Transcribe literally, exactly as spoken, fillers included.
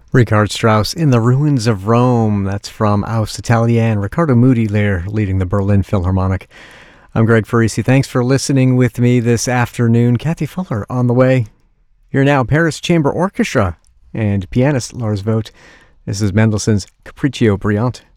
Richard Strauss in the Ruins of Rome. That's from Aus Italien. Riccardo Muti there leading the Berlin Philharmonic. I'm Greg Farisi. Thanks for listening with me this afternoon. Kathy Fuller on the way. Here now, Paris Chamber Orchestra and pianist Lars Vogt. This is Mendelssohn's Capriccio Brillante.